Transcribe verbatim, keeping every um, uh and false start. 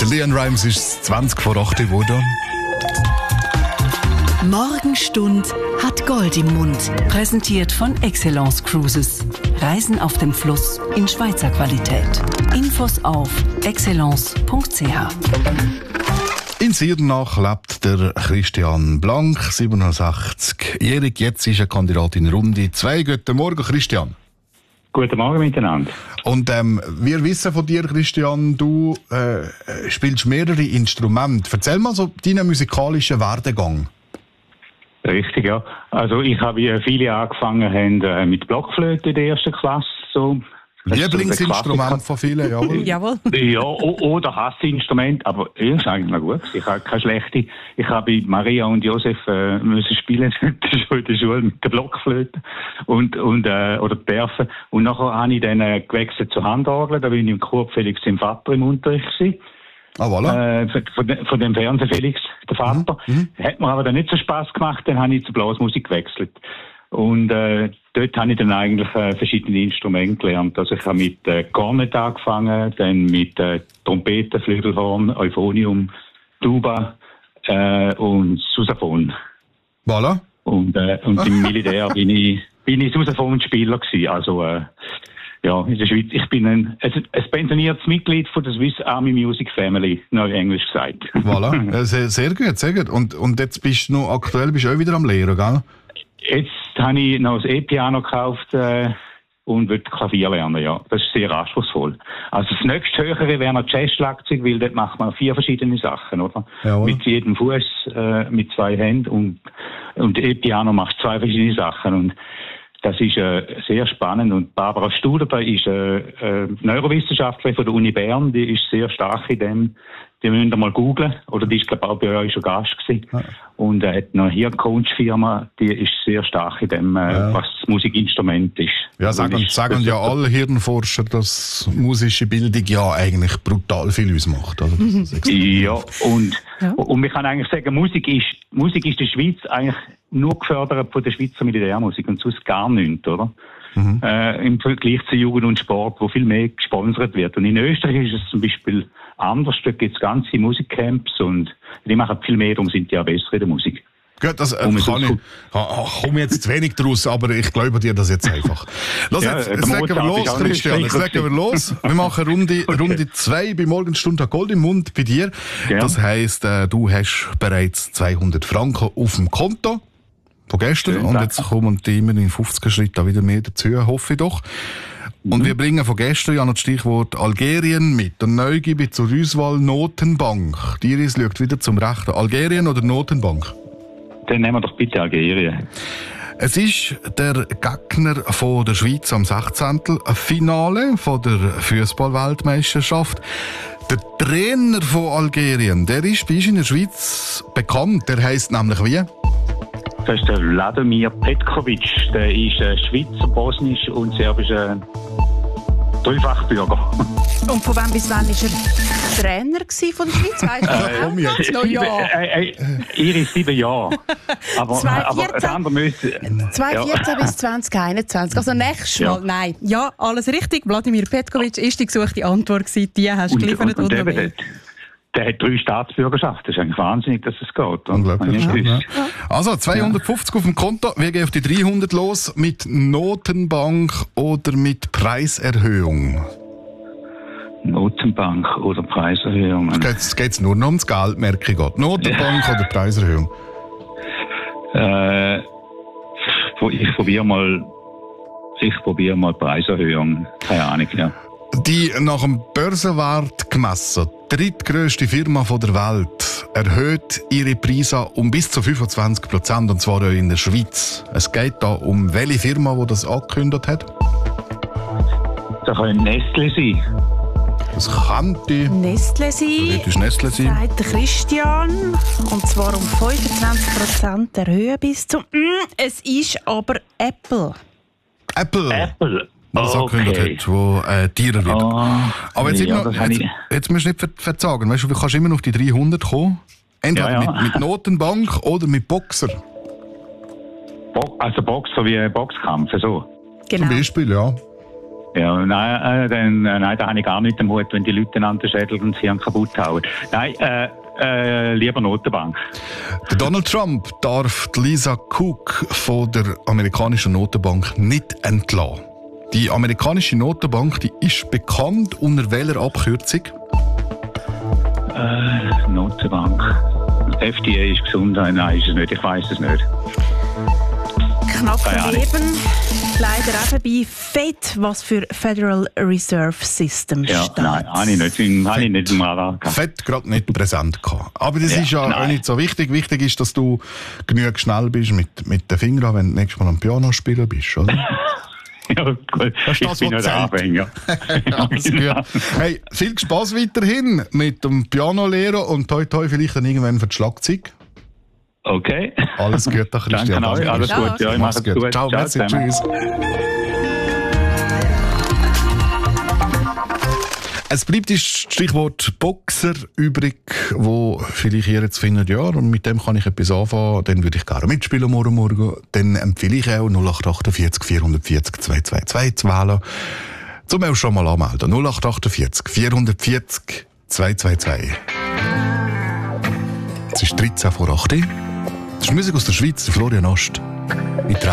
Leon Rimes ist zwanzig vor acht geworden. Morgenstund hat Gold im Mund. Präsentiert von Excellence Cruises. Reisen auf dem Fluss in Schweizer Qualität. Infos auf excellence punkt c h. In Siedernach lebt der Christian Blank, siebenundsechzigjährig. Jetzt ist er Kandidat in Runde zwei. Guten Morgen, Christian. Guten Morgen miteinander. Und ähm, wir wissen von dir, Christian, du äh, spielst mehrere Instrumente. Erzähl mal so deinen musikalischen Werdegang. Richtig, ja. Also ich habe, wie viele angefangen haben, mit Blockflöte in der ersten Klasse. So. Lieblingsinstrument von vielen, jawohl. Jawohl. Ja, oder Hassinstrument, aber ja, ist eigentlich noch gut. Ich habe keine schlechte. Ich habe bei Maria und Josef äh, müssen spielen schon in der Schule mit der Blockflöte und und äh, oder dürfen. Und nachher habe ich dann äh, gewechselt zur Handorgel. Da bin ich im Chor Felix im Vater im Unterricht gewesen. Ah, voilà. Äh, von, de, von dem Fernseh Felix, der Vater. Mhm. Hat mir aber dann nicht so Spass gemacht. Dann habe ich zur Blasmusik gewechselt. Und äh, dort habe ich dann eigentlich äh, verschiedene Instrumente gelernt. Also ich habe mit äh, Kornet angefangen, dann mit äh, Trompete, Flügelhorn, Euphonium, Tuba äh, und Sousaphon. Voilà. Und, äh, und im Militär bin ich, bin ich Sousaphon-Spieler gewesen. Also äh, ja, in der Schweiz. Ich bin ein, ein, ein pensioniertes Mitglied von der Swiss Army Music Family, neu Englisch gesagt. Voilà, ja, sehr, sehr gut, sehr gut. Und, und jetzt bist du noch aktuell bist du auch wieder am Lehren, gell? Jetzt habe ich noch ein E-Piano gekauft äh, und will Klavier lernen, ja. Das ist sehr anspruchsvoll. Also das nächste Höhere wäre noch Jazz-Schlagzeug, weil dort macht man vier verschiedene Sachen, oder? Jawohl. Mit jedem Fuß, äh, mit zwei Händen und, und E-Piano macht zwei verschiedene Sachen und das ist äh, sehr spannend. Und Barbara Studer ist äh, äh, Neurowissenschaftlerin von der Uni Bern, die ist sehr stark in dem. Die müsst ihr mal googlen. Oder die ist, glaube ich, auch bei euch schon Gast gewesen. Ja. Und er äh, hat noch hier eine Coach-Firma, die ist sehr stark in dem, äh, ja. was das Musikinstrument ist. Ja, sagen, ist, sagen ja alle Hirnforscher, dass musische Bildung ja eigentlich brutal viel ausmacht. Also ja, und, ja. und man kann eigentlich sagen, Musik ist, Musik ist in der Schweiz eigentlich nur gefördert von der Schweizer Militärmusik und sonst gar nichts, oder? Mhm. Äh, im Vergleich zu Jugend und Sport, wo viel mehr gesponsert wird. Und in Österreich ist es zum Beispiel anders. Dort gibt es ganze Musikcamps und die machen viel mehr, darum sind die auch besser in der Musik. Gut, das äh, kann ich, komme jetzt zu wenig draus, aber ich glaube dir das jetzt einfach. Lass ja, jetzt, jetzt legen wir los, Christian, jetzt legen wir los. Wir machen Runde okay. Runde zwei bei Morgenstunde Gold im Mund bei dir. Ja. Das heisst, äh, du hast bereits zweihundert Franken auf dem Konto von gestern. Schön, und jetzt kommen die immer in fünfziger Schritten wieder mehr dazu, hoffe ich doch. Und mhm. wir bringen von gestern ja noch das Stichwort Algerien mit. Und neu gebe ich zur Auswahl Notenbank. Die Iris schaut wieder zum Rechten. Algerien oder Notenbank? Dann nehmen wir doch bitte Algerien. Es ist der Gegner von der Schweiz am sechzehnten Finale von der Fußball-Weltmeisterschaft. Der Trainer von Algerien, der ist bei uns in der Schweiz bekannt. Der heisst nämlich wie? Das ist der Vladimir Petkovic. Der ist äh, Schweizer, bosnisch und serbischer Dreifachbürger. Und von wann bis wann war er Trainer von der Schweiz? Weißt du, äh, jetzt. Noch ja. Äh, äh, ihre sieben Jahre. Aber, zweitausendvierzehn, aber müsste, zweitausendvierzehn ja. bis zwanzig einundzwanzig. Also nächstes Mal, ja. nein. Ja, alles richtig. Vladimir Petkovic ist die gesuchte Antwort gewesen. Die hast du geliefert und, und, und noch mehr. Der hat drei Staatsbürgerschaften. Das ist eigentlich wahnsinnig, dass es geht. Unglaublich. Ja. Ja. Also zweihundertfünfzig ja. auf dem Konto. Wir gehen auf die dreihundert los. Mit Notenbank oder mit Preiserhöhung? Notenbank oder Preiserhöhung. Jetzt geht es nur noch ums Geld, merke ich gerade. Notenbank ja. oder Preiserhöhung? Äh, ich probiere mal, ich probiere mal Preiserhöhung. Keine Ahnung, ja. Die nach dem Börsenwert gemessen drittgrösste Firma der Welt erhöht ihre Preise um bis zu fünfundzwanzig Prozent, und zwar auch in der Schweiz. Es geht da um welche Firma, die das angekündigt hat? Das könnte Nestle sein. Das könnte Nestle sein. Das Nestle sein. Sagt der Christian. Und zwar um fünfundzwanzig Prozent erhöhen bis zum... Mm, es ist aber Apple. Apple? Apple. Was okay. angekündigt hat, wo äh, Tiere wird. Oh, aber jetzt, ja, noch, jetzt, jetzt musst du nicht ver verzagen. Weißt du, du kannst immer noch auf die dreihundert kommen. Entweder ja, ja. Mit, mit Notenbank oder mit Boxer. Bo also Boxer wie Boxkampf, so. Genau. Zum Beispiel, ja. Ja, nein, äh, dann, äh, nein, da habe ich gar nicht den Mut, wenn die Leute an den Schädel und sie kaputt hauen. Nein, äh, äh, lieber Notenbank. Der Donald Trump darf die Lisa Cook von der amerikanischen Notenbank nicht entlassen. Die amerikanische Notenbank, die ist bekannt unter welcher Abkürzung? Äh, Notenbank. F D A ist gesund, nein, ist es nicht, ich weiss es nicht. Knapp daneben, leider eben bei F E D, was für Federal Reserve System ja, steht. Nein, habe ich nicht, habe ich nicht im Radar gehabt. F E D gerade nicht präsent gehabt. Aber das ja, ist ja nein. auch nicht so wichtig. Wichtig ist, dass du genügend schnell bist mit, mit den Fingern, wenn du nächstes Mal am Piano spielen bist, oder? Ja, gut. Das ist das, ich bin nicht Anfänger. Alles gut. Hey, viel Spaß weiterhin mit dem Pianolehrer und toi toi vielleicht dann irgendwann für die Schlagzeug. Okay. Alles Gute, Christian. Danke euch, alles gut. Ja, ich mache es gut. Ciao, Ciao merci, tschüss. Es bleibt das Stichwort Boxer übrig, wo vielleicht ihr jetzt findet, ja, und mit dem kann ich etwas anfangen, dann würde ich gerne mitspielen morgen Morgen. Dann empfehle ich auch null acht achtundvierzig vierhundertvierzig zweihundertzweiundzwanzig zu wählen. Zum auch schon mal anmelden. null acht achtundvierzig vierhundertvierzig zweihundertzweiundzwanzig. Es ist dreizehn vor acht. Das ist Musik aus der Schweiz, Florian Ost.